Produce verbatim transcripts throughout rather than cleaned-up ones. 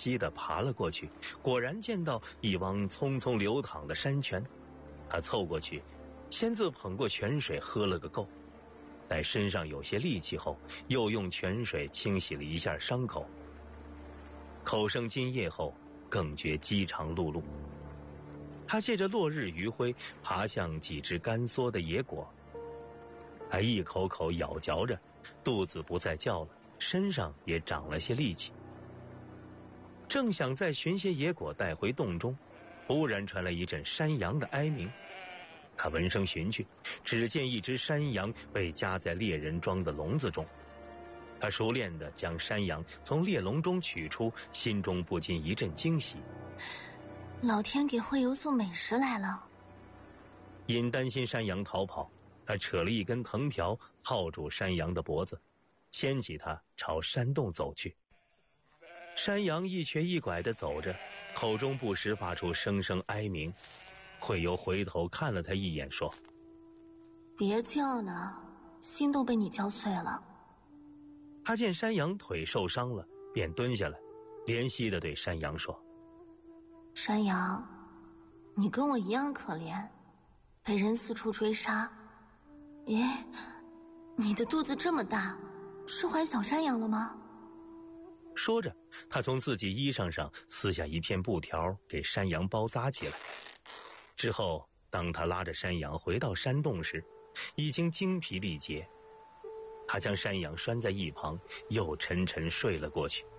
稀地爬了过去，果然见到一汪匆匆流淌的山泉。他凑过去，先自捧过泉水喝了个够，待身上有些力气后，又用泉水清洗了一下伤口。口生津液后，更觉饥肠辘辘。他借着落日余晖爬向几只干缩的野果，他一口口咬嚼着，肚子不再叫了，身上也长了些力气。正想再寻些野果带回洞中，忽然传来一阵山羊的哀鸣。他闻声寻去，只见一只山羊被夹在猎人装的笼子中。他熟练地将山羊从猎笼中取出，心中不禁一阵惊喜。 老天给会游送美食来了。 因担心山羊逃跑，他扯了一根藤条套住山羊的脖子，牵起它朝山洞走去。山羊一瘸一拐地走着，口中不时发出声声哀鸣。会游回头看了他一眼，说： 别叫了，心都被你叫碎了。 他见山羊腿受伤了，便蹲下来，怜惜地对山羊说： 山羊，你跟我一样可怜，被人四处追杀。耶，你的肚子这么大，是怀小山羊了吗？ 说着，他从自己衣裳上撕下一片布条，给山羊包扎起来。之后，当他拉着山羊回到山洞时，已经精疲力竭。他将山羊拴在一旁，又沉沉睡了过去。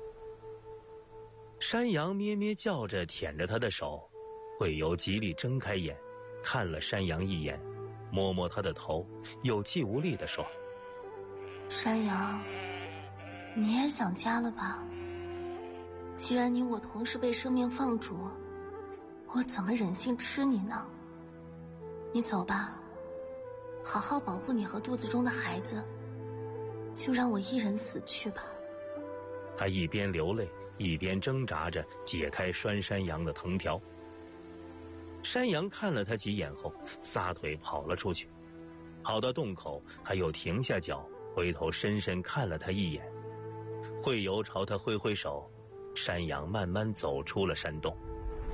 山羊咩咩叫着舔着他的手，会游极力睁开眼，看了山羊一眼，摸摸他的头，有气无力地说： 山羊，你也想家了吧？既然你我同是被生命放逐，我怎么忍心吃你呢？你走吧，好好保护你和肚子中的孩子，就让我一人死去吧。 他一边流泪，一边挣扎着解开拴山羊的藤条。山羊看了他几眼后，撒腿跑了出去。跑到洞口，他又停下脚，回头深深看了他一眼。会游朝他挥挥手，山羊慢慢走出了山洞。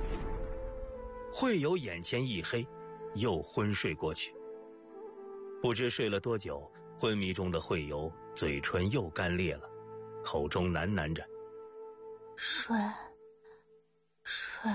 会游眼前一黑，又昏睡过去。不知睡了多久，昏迷中的会游嘴唇又干裂了，口中喃喃着： 睡睡。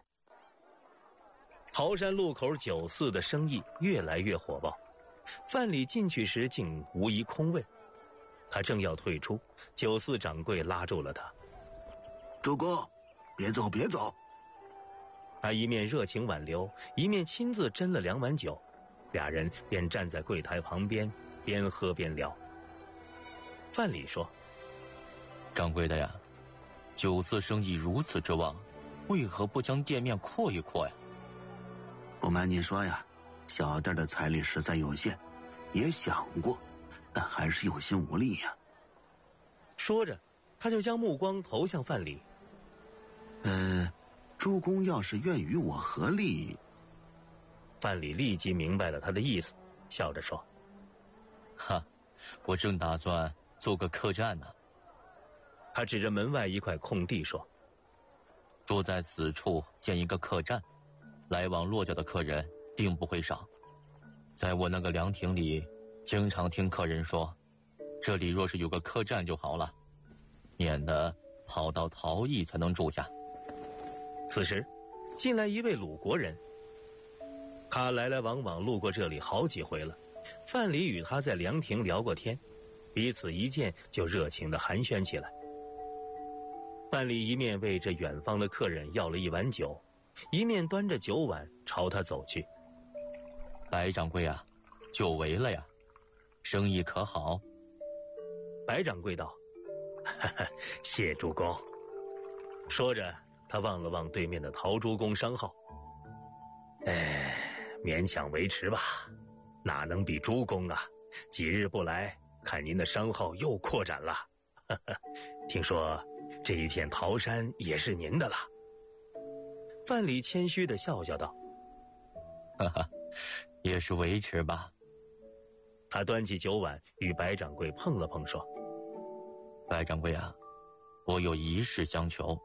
桃山路口酒肆的生意越来越火爆，范蠡进去时竟无一空位。他正要退出，酒肆掌柜拉住了他： 主公，别走别走。 他一面热情挽留，一面亲自斟了两碗酒，俩人便站在柜台旁边，边喝边聊。范蠡说： 掌柜的呀，酒肆生意如此之旺，为何不将店面扩一扩呀？ 不瞒您说呀，小店的财力实在有限，也想过，但还是有心无力呀。 说着，他就将目光投向范蠡。 呃，主公要是愿与我合力。 范蠡立即明白了他的意思，笑着说： 哈，我正打算做个客栈呢。 他指着门外一块空地说： 住在此处建一个客栈，来往落脚的客人定不会少。在我那个凉亭里，经常听客人说，这里若是有个客栈就好了，免得跑到陶邑才能住下。 此时进来一位鲁国人，他来来往往路过这里好几回了。范蠡与他在凉亭聊过天，彼此一见就热情地寒暄起来。范蠡一面为这远方的客人要了一碗酒，一面端着酒碗朝他走去。 白掌柜啊，久违了呀，生意可好？ 白掌柜道：哈哈，谢主公。说着，他望了望对面的陶朱公商号，哎，勉强维持吧，哪能比朱公啊？几日不来，看您的商号又扩展了。哈哈，听说这一片桃山也是您的了。范蠡谦虚地笑笑道： 哈哈，也是维持吧。 他端起酒碗与白掌柜碰了碰，说： 白掌柜啊，我有一事相求。